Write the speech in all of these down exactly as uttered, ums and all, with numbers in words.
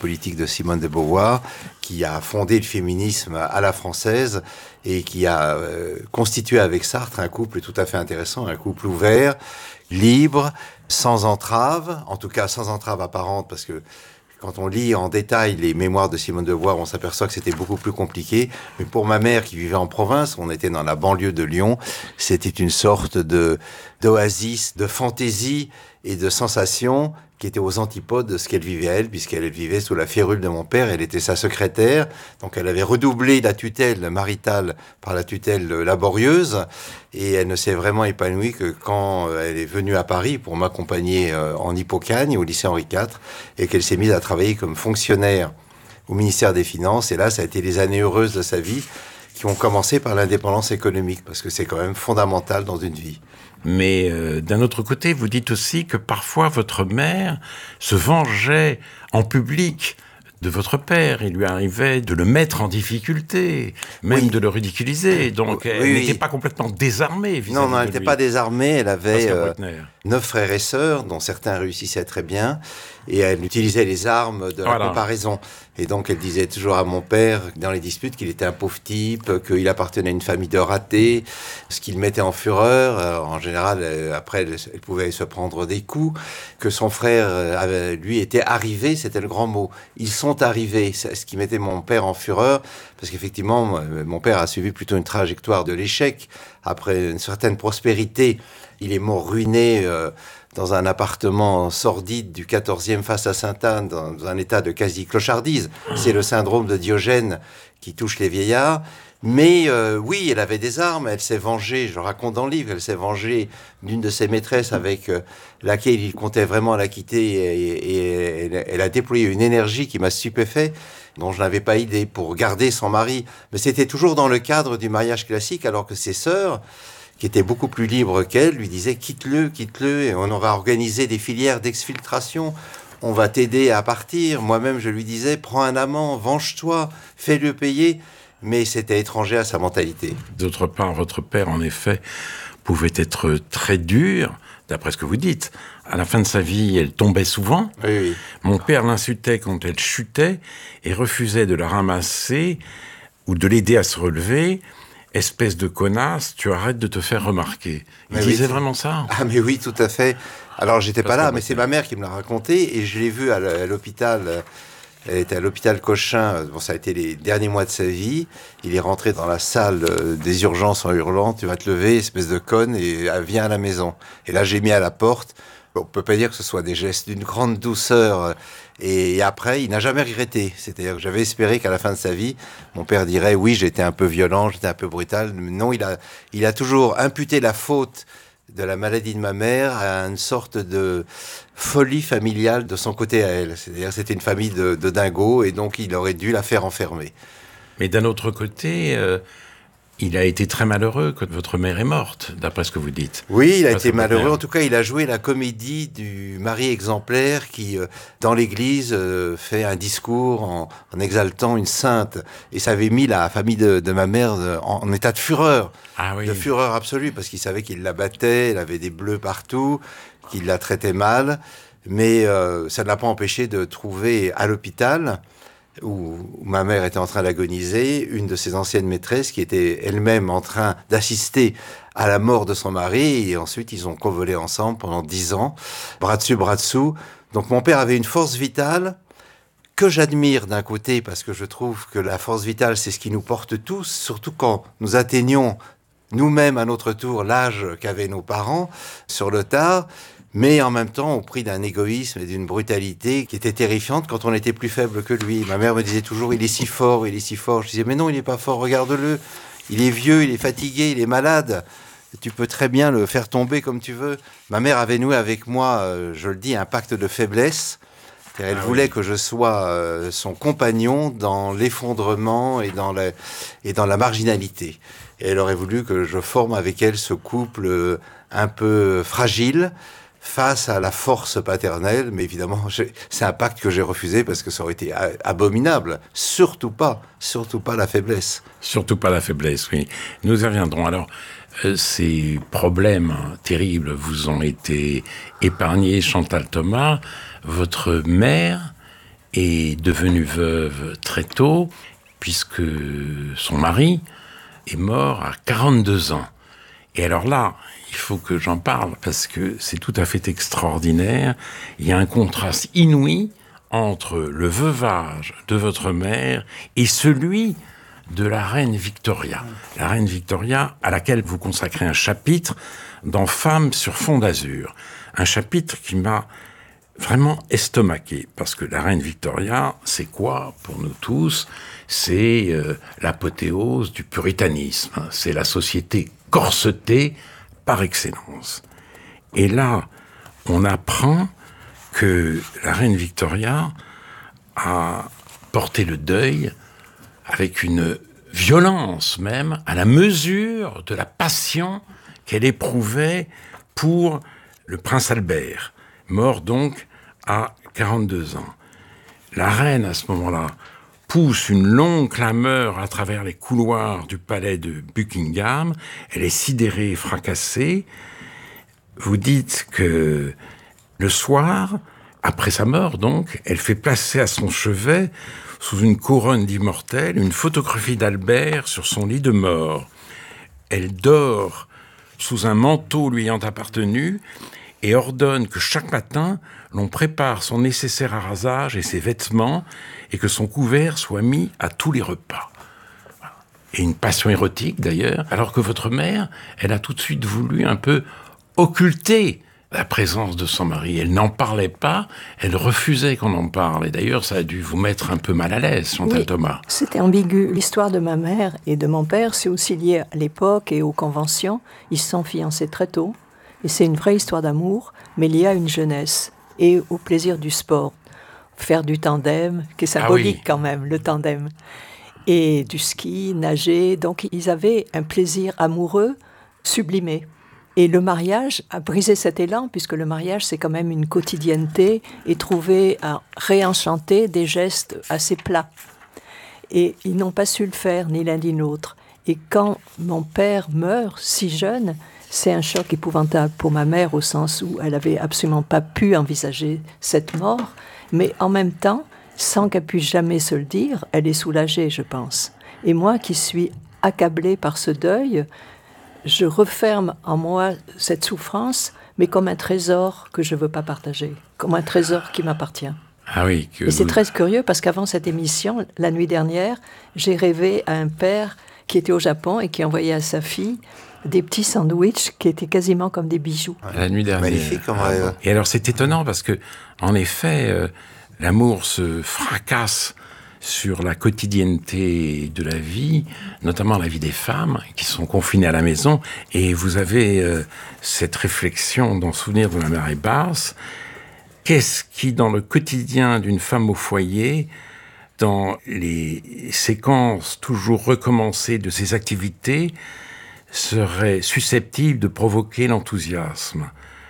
politique de Simone de Beauvoir, qui a fondé le féminisme à la française et qui a euh, constitué avec Sartre un couple tout à fait intéressant, un couple ouvert, libre, sans entrave, en tout cas sans entrave apparente, parce que quand on lit en détail les mémoires de Simone de Beauvoir, on s'aperçoit que c'était beaucoup plus compliqué. Mais pour ma mère qui vivait en province, on était dans la banlieue de Lyon, c'était une sorte de d'oasis, de fantaisie et de sensation qui était aux antipodes de ce qu'elle vivait elle, puisqu'elle vivait sous la férule de mon père. Elle était sa secrétaire, donc elle avait redoublé la tutelle maritale par la tutelle laborieuse, et elle ne s'est vraiment épanouie que quand elle est venue à Paris pour m'accompagner en Hippocagne, au lycée Henri quatre, et qu'elle s'est mise à travailler comme fonctionnaire au ministère des Finances. Et là, ça a été les années heureuses de sa vie, qui ont commencé par l'indépendance économique, parce que c'est quand même fondamental dans une vie. Mais euh, d'un autre côté, vous dites aussi que parfois votre mère se vengeait en public de votre père. Il lui arrivait de le mettre en difficulté, même oui. de le ridiculiser. Donc elle oui, n'était oui. pas complètement désarmée vis-à-vis Non, non, elle n'était pas désarmée. Elle avait euh, neuf frères et sœurs, dont certains réussissaient très bien. Et elle utilisait les armes de la voilà. comparaison. Et donc, elle disait toujours à mon père, dans les disputes, qu'il était un pauvre type, qu'il appartenait à une famille de ratés, ce qui le mettait en fureur. Euh, en général, euh, après, elle, elle pouvait se prendre des coups. Que son frère, euh, avait, lui, était arrivé, c'était le grand mot. Ils sont arrivés, ce qui mettait mon père en fureur, parce qu'effectivement, mon père a suivi plutôt une trajectoire de l'échec. Après une certaine prospérité, il est mort ruiné euh, dans un appartement sordide du quatorzième face à Sainte-Anne, dans un état de quasi-clochardise. C'est le syndrome de Diogène qui touche les vieillards. Mais euh, oui, elle avait des armes, elle s'est vengée, je le raconte dans le livre, elle s'est vengée d'une de ses maîtresses avec euh, laquelle il comptait vraiment la quitter, et, et, et elle, elle a déployé une énergie qui m'a stupéfait, dont je n'avais pas idée, pour garder son mari. Mais c'était toujours dans le cadre du mariage classique, alors que ses sœurs, qui était beaucoup plus libre qu'elle, lui disait « quitte-le, quitte-le, et on va organiser des filières d'exfiltration, on va t'aider à partir ». Moi-même, je lui disais « prends un amant, venge-toi, fais-le payer ». Mais c'était étranger à sa mentalité. D'autre part, votre père, en effet, pouvait être très dur, d'après ce que vous dites. À la fin de sa vie, elle tombait souvent. Oui, oui. Mon père l'insultait quand elle chutait et refusait de la ramasser ou de l'aider à se relever. Espèce de connasse, tu arrêtes de te faire remarquer. Il mais disait oui, vraiment ça? Ah mais oui, tout à fait. Alors j'étais Parce pas là, mais c'est ma mère qui me l'a raconté, et je l'ai vu à l'hôpital. Elle était à l'hôpital Cochin. Bon, ça a été les derniers mois de sa vie. Il est rentré dans la salle des urgences en hurlant « Tu vas te lever, espèce de conne, et viens à la maison ». Et là, j'ai mis à la porte. Bon, on peut pas dire que ce soit des gestes d'une grande douceur. Et après, il n'a jamais regretté. C'est-à-dire que j'avais espéré qu'à la fin de sa vie, mon père dirait « Oui, j'étais un peu violent, j'étais un peu brutal ». Non, il a, il a toujours imputé la faute de la maladie de ma mère à une sorte de folie familiale de son côté à elle. C'est-à-dire c'était une famille de, de dingos, et donc il aurait dû la faire enfermer. Mais d'un autre côté, euh, il a été très malheureux quand votre mère est morte, d'après ce que vous dites. Oui, il a été malheureux. En tout cas, il a joué la comédie du mari exemplaire qui, euh, dans l'église, euh, fait un discours en, en exaltant une sainte. Et ça avait mis la famille de, de ma mère en, en état de fureur. Ah oui. De fureur absolue, parce qu'il savait qu'il la battait, elle avait des bleus partout, qu'il la traitait mal. Mais euh, ça ne l'a pas empêché de trouver à l'hôpital, où, où ma mère était en train d'agoniser, une de ses anciennes maîtresses qui était elle-même en train d'assister à la mort de son mari, et ensuite ils ont convolé ensemble pendant dix ans, bras dessus, bras dessous. Donc mon père avait une force vitale que j'admire d'un côté, parce que je trouve que la force vitale, c'est ce qui nous porte tous, surtout quand nous atteignons nous-mêmes à notre tour l'âge qu'avaient nos parents sur le tard, mais en même temps au prix d'un égoïsme et d'une brutalité qui était terrifiante quand on était plus faible que lui. Ma mère me disait toujours « il est si fort, il est si fort ». Je disais « mais non, il n'est pas fort, regarde-le, il est vieux, il est fatigué, il est malade, tu peux très bien le faire tomber comme tu veux ». Ma mère avait noué avec moi, euh, je le dis, un pacte de faiblesse. Elle ah voulait oui. que je sois euh, son compagnon dans l'effondrement et dans la, et dans la marginalité. Et elle aurait voulu que je forme avec elle ce couple euh, un peu fragile, face à la force paternelle, mais évidemment, c'est un pacte que j'ai refusé parce que ça aurait été abominable. Surtout pas, surtout pas la faiblesse. Surtout pas la faiblesse, oui. Nous y reviendrons. Alors, euh, ces problèmes hein, terribles vous ont été épargnés, Chantal Thomas. Votre mère est devenue veuve très tôt, puisque son mari est mort à quarante-deux ans. Et alors là, il faut que j'en parle, parce que c'est tout à fait extraordinaire. Il y a un contraste inouï entre le veuvage de votre mère et celui de la reine Victoria. La reine Victoria, à laquelle vous consacrez un chapitre dans Femmes sur fond d'azur. Un chapitre qui m'a vraiment estomaqué, parce que la reine Victoria, c'est quoi pour nous tous? C'est euh, l'apothéose du puritanisme. C'est la société corsetée par excellence. Et là, on apprend que la reine Victoria a porté le deuil avec une violence même, à la mesure de la passion qu'elle éprouvait pour le prince Albert, mort donc à quarante-deux ans. La reine, à ce moment-là, pousse une longue clameur à travers les couloirs du palais de Buckingham. Elle est sidérée et fracassée. Vous dites que le soir, après sa mort donc, elle fait placer à son chevet, sous une couronne d'immortelle, une photographie d'Albert sur son lit de mort. Elle dort sous un manteau lui ayant appartenu et ordonne que chaque matin, l'on prépare son nécessaire arrasage et ses vêtements et que son couvert soit mis à tous les repas. Et une passion érotique d'ailleurs, alors que votre mère, elle a tout de suite voulu un peu occulter la présence de son mari. Elle n'en parlait pas, elle refusait qu'on en parle. Et d'ailleurs, ça a dû vous mettre un peu mal à l'aise, Chantal oui, Thomas. C'était ambigu. L'histoire de ma mère et de mon père, c'est aussi lié à l'époque et aux conventions. Ils se sont fiancés très tôt. Et c'est une vraie histoire d'amour, mais liée à une jeunesse et au plaisir du sport. Faire du tandem, qui est symbolique ah oui. quand même, le tandem. Et du ski, nager. Donc, ils avaient un plaisir amoureux sublimé. Et le mariage a brisé cet élan, puisque le mariage, c'est quand même une quotidienneté et trouver à réenchanter des gestes assez plats. Et ils n'ont pas su le faire, ni l'un ni l'autre. Et quand mon père meurt si jeune, c'est un choc épouvantable pour ma mère, au sens où elle n'avait absolument pas pu envisager cette mort. Mais en même temps, sans qu'elle puisse jamais se le dire, elle est soulagée, je pense. Et moi qui suis accablée par ce deuil, je referme en moi cette souffrance, mais comme un trésor que je ne veux pas partager, comme un trésor qui m'appartient. Ah oui, que Et c'est vous... très curieux, parce qu'avant cette émission, la nuit dernière, j'ai rêvé à un père qui était au Japon et qui envoyait à sa fille des petits sandwichs qui étaient quasiment comme des bijoux. La nuit dernière. Magnifique comme rêve. Et alors c'est étonnant, parce que, en effet, euh, l'amour se fracasse sur la quotidienneté de la vie, notamment la vie des femmes qui sont confinées à la maison. Et vous avez euh, cette réflexion dans Souvenir de ma marée basse. Qu'est-ce qui, dans le quotidien d'une femme au foyer, dans les séquences toujours recommencées de ses activités, serait susceptible de provoquer l'enthousiasme?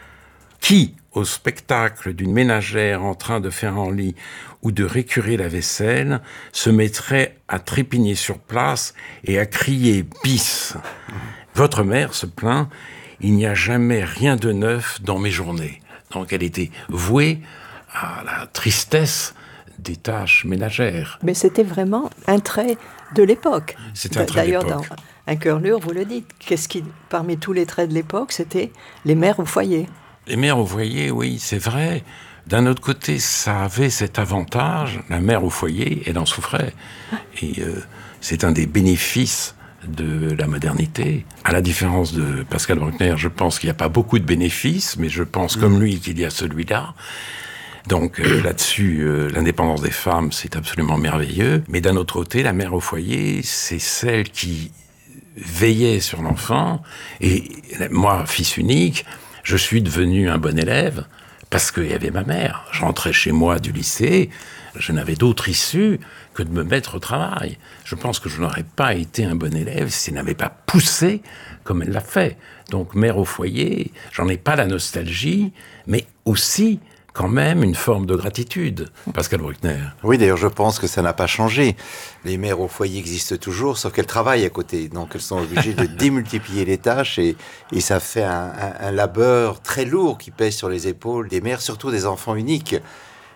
Qui, au spectacle d'une ménagère en train de faire un lit ou de récurer la vaisselle, se mettrait à trépigner sur place et à crier « bis ». Votre mère se plaint « il n'y a jamais rien de neuf dans mes journées ». Donc elle était vouée à la tristesse des tâches ménagères. Mais c'était vraiment un trait de l'époque. C'est un trait D'ailleurs, de l'époque. Dans Un cœur lourd, vous le dites. Qu'est-ce qui, parmi tous les traits de l'époque, c'était les mères au foyer. Les mères au foyer, oui, c'est vrai. D'un autre côté, ça avait cet avantage, la mère au foyer, elle en souffrait. Et euh, c'est un des bénéfices de la modernité. À la différence de Pascal Bruckner, je pense qu'il n'y a pas beaucoup de bénéfices, mais je pense comme lui qu'il y a celui-là. Donc euh, là-dessus, euh, l'indépendance des femmes, c'est absolument merveilleux. Mais d'un autre côté, la mère au foyer, c'est celle qui veillait sur l'enfant. Et moi, fils unique, je suis devenu un bon élève parce qu'il y avait ma mère. Je rentrais chez moi du lycée, je n'avais d'autre issue que de me mettre au travail. Je pense que je n'aurais pas été un bon élève si elle n'avait pas poussé comme elle l'a fait. Donc, mère au foyer, j'en ai pas la nostalgie, mais aussi quand même une forme de gratitude, Pascal Bruckner. Oui, d'ailleurs, je pense que ça n'a pas changé. Les mères au foyer existent toujours, sauf qu'elles travaillent à côté. Donc, elles sont obligées de démultiplier les tâches et, et ça fait un, un, un labeur très lourd qui pèse sur les épaules des mères, surtout des enfants uniques.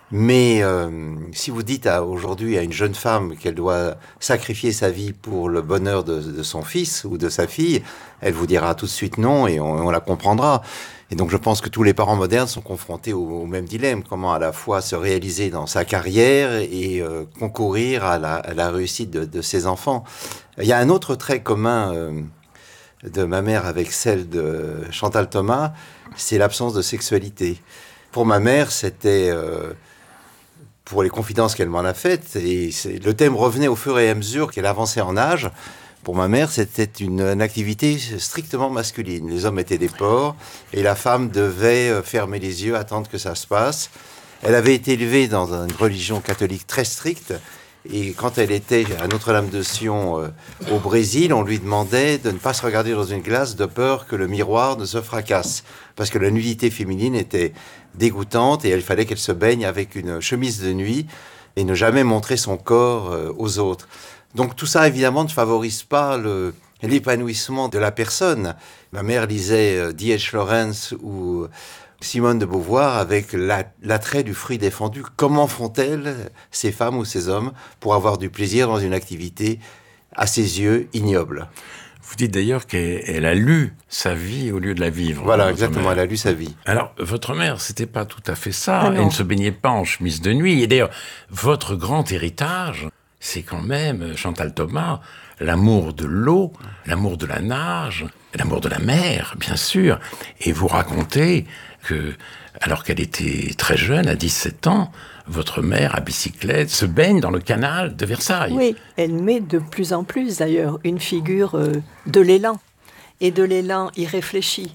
Mais euh, si vous dites à, aujourd'hui à une jeune femme qu'elle doit sacrifier sa vie pour le bonheur de, de son fils ou de sa fille, elle vous dira tout de suite non et on, on la comprendra. Et donc je pense que tous les parents modernes sont confrontés au, au même dilemme, comment à la fois se réaliser dans sa carrière et euh, concourir à la, à la réussite de, de ses enfants. Il y a un autre trait commun euh, de ma mère avec celle de Chantal Thomas, c'est l'absence de sexualité. Pour ma mère, c'était... Euh, pour les confidences qu'elle m'en a faites, et le thème revenait au fur et à mesure qu'elle avançait en âge. Pour ma mère, c'était une, une activité strictement masculine. Les hommes étaient des porcs, et la femme devait fermer les yeux, attendre que ça se passe. Elle avait été élevée dans une religion catholique très stricte, et quand elle était à Notre-Dame-de-Sion euh, au Brésil, on lui demandait de ne pas se regarder dans une glace de peur que le miroir ne se fracasse. Parce que la nudité féminine était dégoûtante et il fallait qu'elle se baigne avec une chemise de nuit et ne jamais montrer son corps euh, aux autres. Donc tout ça, évidemment, ne favorise pas le, l'épanouissement de la personne. Ma mère lisait euh, D H Lawrence ou Simone de Beauvoir avec la, l'attrait du fruit défendu. Comment font-elles, ces femmes ou ces hommes, pour avoir du plaisir dans une activité, à ses yeux, ignoble ? Vous dites d'ailleurs qu'elle a lu sa vie au lieu de la vivre. Voilà, exactement, mère. Elle a lu sa vie. Alors, votre mère, c'était pas tout à fait ça. Ah elle ne se baignait pas en chemise de nuit. Et d'ailleurs, votre grand héritage, c'est quand même, Chantal Thomas, l'amour de l'eau, l'amour de la nage, l'amour de la mer, bien sûr. Et vous racontez que, alors qu'elle était très jeune, à dix-sept ans, votre mère, à bicyclette, se baigne dans le canal de Versailles. Oui, elle met de plus en plus, d'ailleurs, une figure euh, de l'élan, et de l'élan irréfléchi.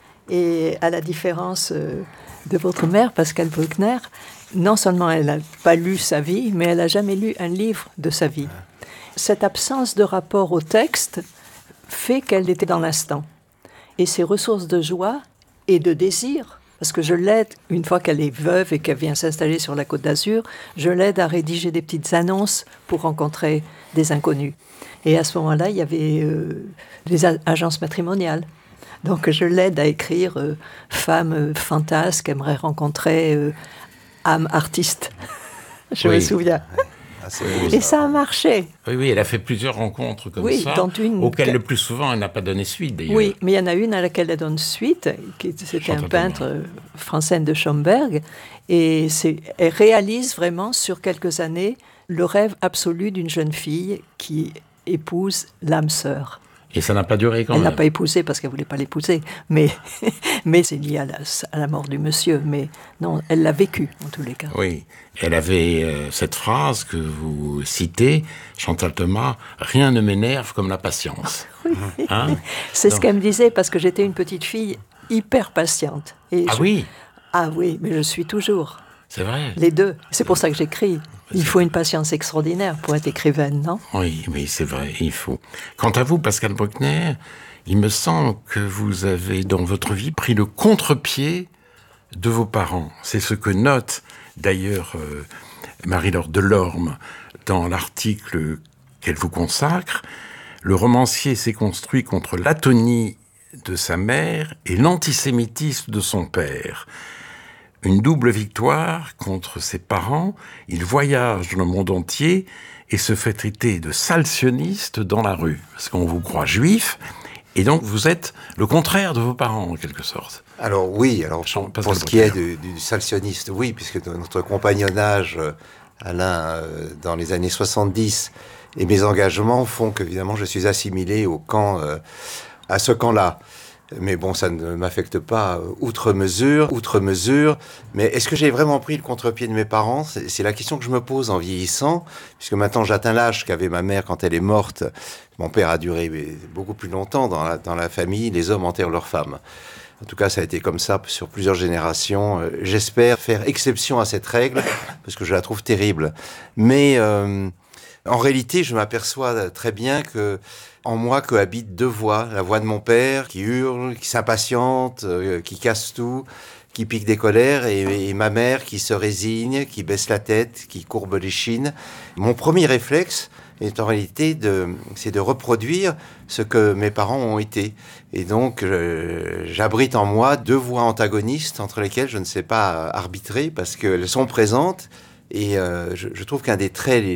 Et à la différence euh, de votre mère, Pascale Bruckner, non seulement elle n'a pas lu sa vie, mais elle n'a jamais lu un livre de sa vie. Cette absence de rapport au texte fait qu'elle était dans l'instant. Et ses ressources de joie et de désir, parce que je l'aide, une fois qu'elle est veuve et qu'elle vient s'installer sur la Côte d'Azur, je l'aide à rédiger des petites annonces pour rencontrer des inconnus. Et à ce moment-là, il y avait euh, les a- agences matrimoniales. Donc je l'aide à écrire euh, « Femme euh, fantasque, aimerait rencontrer euh, âme artiste ». Je oui. me souviens. Ah, beau, et ça. ça a marché. Oui, oui, elle a fait plusieurs rencontres comme oui, ça, dans une... auxquelles le plus souvent elle n'a pas donné suite d'ailleurs. Oui, mais il y en a une à laquelle elle donne suite, qui, c'était Chantal un peintre euh, Francine de Schomberg, et c'est, elle réalise vraiment sur quelques années le rêve absolu d'une jeune fille qui épouse l'âme sœur. Et ça n'a pas duré quand elle même. Elle n'a pas épousé parce qu'elle ne voulait pas l'épouser, mais, mais c'est lié à la, à la mort du monsieur. Mais non, elle l'a vécu en tous les cas. Oui, elle avait euh, cette phrase que vous citez, Chantal Thomas, « Rien ne m'énerve comme la patience ». Oui. Hein? C'est Donc... ce qu'elle me disait parce que j'étais une petite fille hyper patiente. Et ah je... oui Ah oui, mais je suis toujours. C'est vrai. Les deux. C'est pour ça que j'écris. Il faut une patience extraordinaire pour être écrivaine, non ? Oui, oui, c'est vrai, il faut. Quant à vous, Pascale Bruckner, il me semble que vous avez, dans votre vie, pris le contre-pied de vos parents. C'est ce que note, d'ailleurs, euh, Marie-Laure Delorme, dans l'article qu'elle vous consacre. Le romancier s'est construit contre l'atonie de sa mère et l'antisémitisme de son père. Une double victoire contre ses parents, il voyage dans le monde entier et se fait traiter de sale sioniste dans la rue, parce qu'on vous croit juif, et donc vous êtes le contraire de vos parents, en quelque sorte. Alors oui, alors pour, pour ce qui est du, du sale sioniste, oui, puisque notre compagnonnage, Alain, dans les années soixante-dix, et mes engagements font qu'évidemment je suis assimilé au camp, euh, à ce camp-là. Mais bon, ça ne m'affecte pas outre mesure, outre mesure. Mais est-ce que j'ai vraiment pris le contre-pied de mes parents ? c'est, c'est la question que je me pose en vieillissant, puisque maintenant j'atteins l'âge qu'avait ma mère quand elle est morte. Mon père a duré beaucoup plus longtemps dans la, dans la famille. Les hommes enterrent leurs femmes. En tout cas, ça a été comme ça sur plusieurs générations. J'espère faire exception à cette règle, parce que je la trouve terrible. Mais euh, en réalité, je m'aperçois très bien que en moi cohabitent deux voix. La voix de mon père qui hurle, qui s'impatiente, euh, qui casse tout, qui pique des colères, et, et ma mère qui se résigne, qui baisse la tête, qui courbe les chines. Mon premier réflexe, est en réalité de, c'est de reproduire ce que mes parents ont été. Et donc, euh, j'abrite en moi deux voix antagonistes entre lesquelles je ne sais pas arbitrer parce qu'elles sont présentes. Et euh, je, je trouve qu'un des traits les,